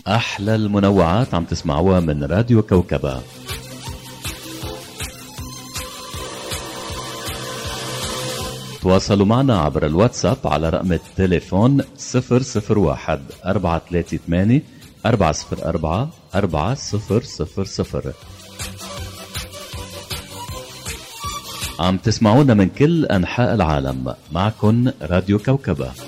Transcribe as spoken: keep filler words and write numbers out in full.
أحلى المنوعات عم تسمعوها من راديو كوكبة. تواصلوا معنا عبر الواتساب على رقم التليفون صفر صفر واحد أربعة ثلاثة ثمانية أربعة صفر أربعة أربعة صفر صفر صفر. عم تسمعونا من كل أنحاء العالم. معكن راديو كوكبة.